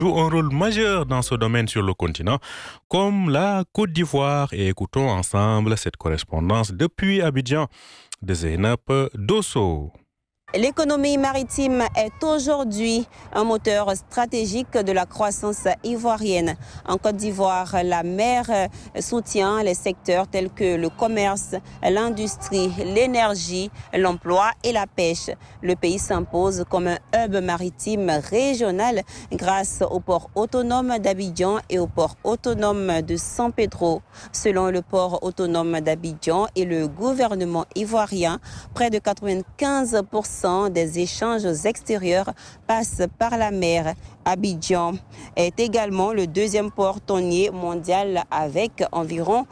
joue un rôle majeur dans ce domaine sur le continent, comme la Côte d'Ivoire. Et écoutons ensemble cette correspondance depuis Abidjan de Zeynep Dosso. L'économie maritime est aujourd'hui un moteur stratégique de la croissance ivoirienne. En Côte d'Ivoire, la mer soutient les secteurs tels que le commerce, l'industrie, l'énergie, l'emploi et la pêche. Le pays s'impose comme un hub maritime régional grâce au port autonome d'Abidjan et au port autonome de San Pedro. Selon le port autonome d'Abidjan et le gouvernement ivoirien, près de 95% des échanges extérieurs passent par la mer. Abidjan est également le deuxième port tonnier mondial avec environ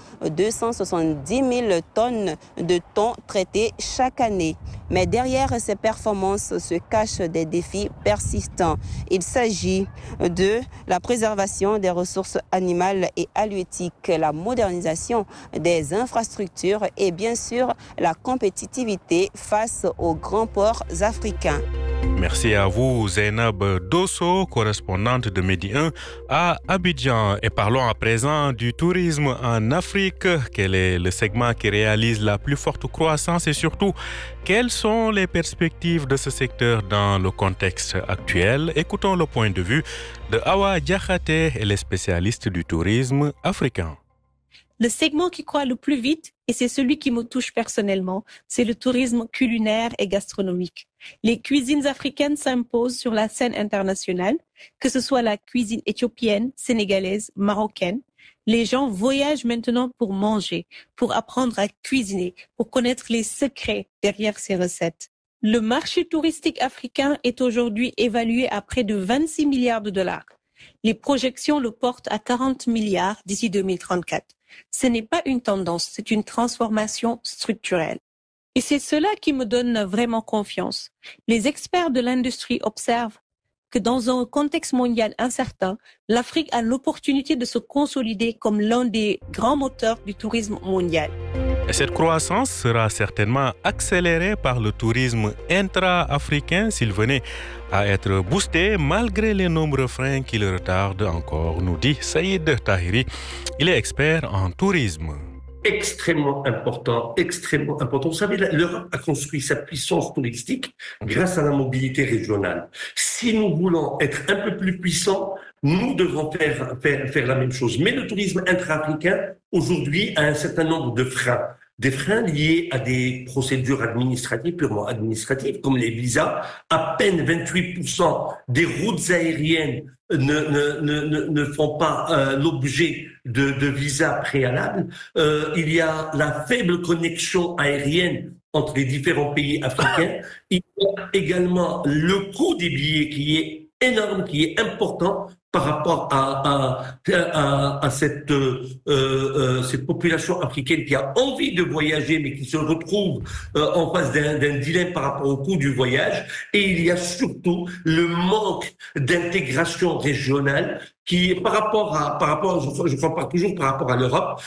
270 000 tonnes de thon traités chaque année. Mais derrière ces performances se cachent des défis persistants. Il s'agit de la préservation des ressources animales et halieutiques, la modernisation des infrastructures et bien sûr la compétitivité face aux grands ports africains. Merci à vous, Zeynep Dosso, correspondante de Midi 1 à Abidjan. Et parlons à présent du tourisme en Afrique. Quel est le segment qui réalise la plus forte croissance et surtout, quelles sont les perspectives de ce secteur dans le contexte actuel? Écoutons le point de vue de Awa Diakhaté, elle est spécialiste du tourisme africain. Le segment qui croît le plus vite, et c'est celui qui me touche personnellement, c'est le tourisme culinaire et gastronomique. Les cuisines africaines s'imposent sur la scène internationale, que ce soit la cuisine éthiopienne, sénégalaise, marocaine. Les gens voyagent maintenant pour manger, pour apprendre à cuisiner, pour connaître les secrets derrière ces recettes. Le marché touristique africain est aujourd'hui évalué à près de 26 milliards de dollars. Les projections le portent à 40 milliards d'ici 2034. Ce n'est pas une tendance, c'est une transformation structurelle. Et c'est cela qui me donne vraiment confiance. Les experts de l'industrie observent que dans un contexte mondial incertain, l'Afrique a l'opportunité de se consolider comme l'un des grands moteurs du tourisme mondial. Et cette croissance sera certainement accélérée par le tourisme intra-africain s'il venait à être boosté malgré les nombreux freins qui le retardent encore, nous dit Saïd Tahiri. Il est expert en tourisme. Extrêmement important, extrêmement important. Vous savez, l'Europe a construit sa puissance touristique grâce à la mobilité régionale. Si nous voulons être un peu plus puissants, nous devons faire la même chose. Mais le tourisme intra-africain, aujourd'hui, a un certain nombre de freins. Des freins liés à des procédures administratives, purement administratives, comme les visas. À peine 28% des routes aériennes ne font pas l'objet de visas préalables. Il y a la faible connexion aérienne entre les différents pays africains. Il y a également le coût des billets qui est énorme, qui est important par rapport à cette population africaine qui a envie de voyager mais qui se retrouve en face d'un dilemme par rapport au coût du voyage. Et il y a surtout le manque d'intégration régionale qui, je compare toujours par rapport à l'Europe,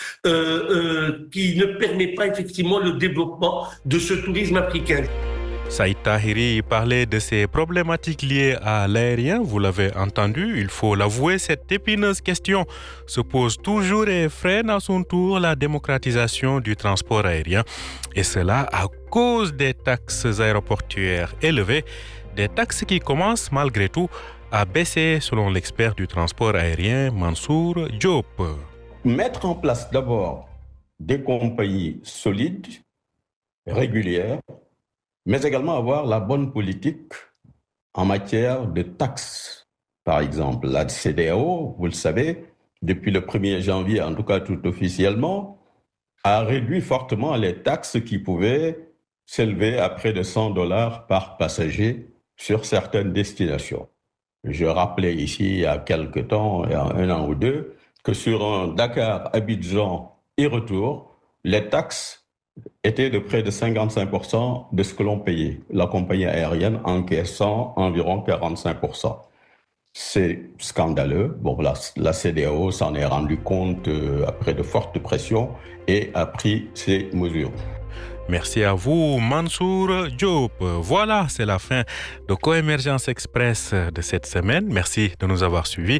qui ne permet pas effectivement le développement de ce tourisme africain. Saïd Tahiri parlait de ces problématiques liées à l'aérien. Vous l'avez entendu, il faut l'avouer, cette épineuse question se pose toujours et freine à son tour la démocratisation du transport aérien. Et cela à cause des taxes aéroportuaires élevées, des taxes qui commencent malgré tout à baisser selon l'expert du transport aérien Mansour Diop. Mettre en place d'abord des compagnies solides, régulières, mais également avoir la bonne politique en matière de taxes. Par exemple, la CEDEAO, vous le savez, depuis le 1er janvier, en tout cas tout officiellement, a réduit fortement les taxes qui pouvaient s'élever à près de $100 par passager sur certaines destinations. Je rappelais ici, il y a quelque temps, il y a 1 an ou 2, que sur un Dakar-Abidjan et retour, les taxes était de près de 55% de ce que l'on payait. La compagnie aérienne encaissant environ 45%. C'est scandaleux. Bon, la CEDEAO s'en est rendu compte après de fortes pressions et a pris ces mesures. Merci à vous, Mansour Diop. Voilà, c'est la fin de Coémergence Express de cette semaine. Merci de nous avoir suivis.